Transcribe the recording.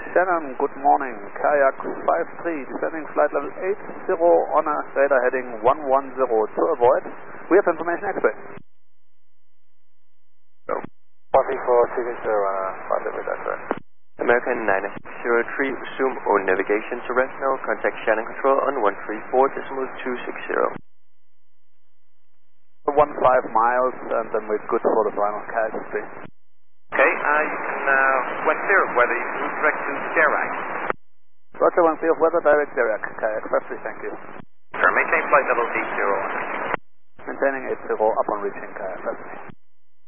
Shannon, good morning. Kayak 53, descending flight level 80 on a radar heading 110 to avoid. We have information X-ray. 134, flight level radar. American 903, resume all navigation to rest now. Contact Shannon Control on 134.260. 15 miles, and then we're good for the final kayak speed. Okay, you can, when clear of weather, you can move direct to Dirac. Roger, when clear of weather, direct Dirac. Kayak 53, thank you. Sure, maintain flight level 80. Maintaining 80 upon reaching kayak 53.